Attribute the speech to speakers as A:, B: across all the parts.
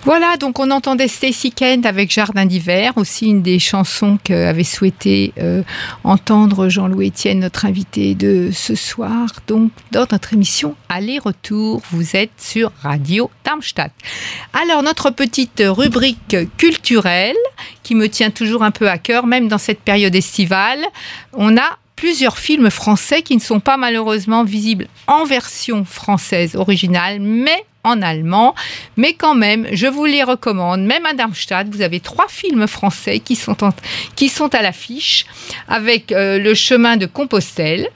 A: Voilà, donc on entendait Stacy Kent avec Jardin d'hiver, aussi une des chansons qu'avait souhaité entendre Jean-Louis Etienne, notre invité de ce soir. Donc, dans notre émission Aller-retour, vous êtes sur Radio Darmstadt. Alors, notre petite rubrique culturelle, qui me tient toujours un peu à cœur, même dans cette période estivale, on a plusieurs films français qui ne sont pas malheureusement visibles en version française originale, mais en allemand. Mais quand même, je vous les recommande. Même à Darmstadt, vous avez 3 films français qui sont à l'affiche, avec Le chemin de Compostelle,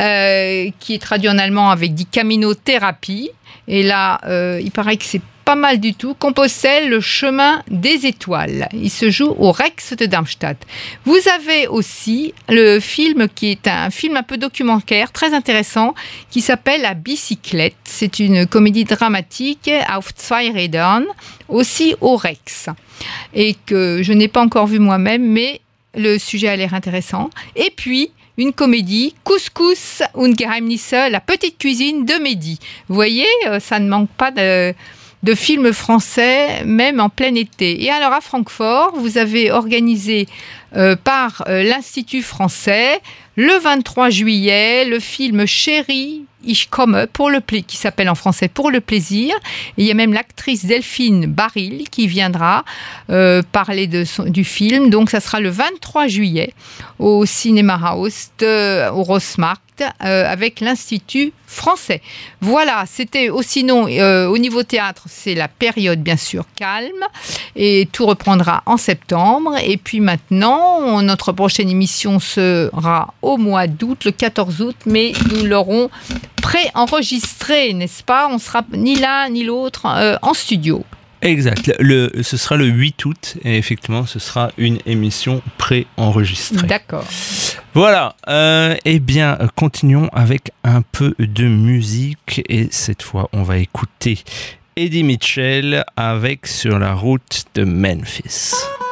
A: qui est traduit en allemand avec Die Camino-Thérapie. Et là, il paraît que c'est pas mal du tout. Compostelle, le chemin des étoiles. Il se joue au Rex de Darmstadt. Vous avez aussi le film qui est un film un peu documentaire, très intéressant, qui s'appelle La bicyclette. C'est une comédie dramatique auf zwei Rädern, aussi au Rex. Et que je n'ai pas encore vu moi-même, mais le sujet a l'air intéressant. Et puis, une comédie, Couscous und Geheimnisse, la petite cuisine de Mehdi. Vous voyez, ça ne manque pas de films français, même en plein été. Et alors à Francfort, vous avez organisé par l'Institut français, le 23 juillet, le film Chérie, ich komme, qui s'appelle en français Pour le plaisir. Et il y a même l'actrice Delphine Baril qui viendra parler du film. Donc ça sera le 23 juillet au Cinéma House au Rossmarkt avec l'Institut français. Voilà, c'était sinon au niveau théâtre, c'est la période bien sûr calme et tout reprendra en septembre. Et puis maintenant, notre prochaine émission sera au mois d'août, le 14 août, mais nous l'aurons pré-enregistré, n'est-ce pas ? On sera ni l'un ni l'autre en studio.
B: Exact. Ce sera le 8 août et effectivement, ce sera une émission pré-enregistrée.
A: D'accord.
B: Voilà. Eh bien, continuons avec un peu de musique et cette fois, on va écouter Eddie Mitchell avec Sur la route de Memphis.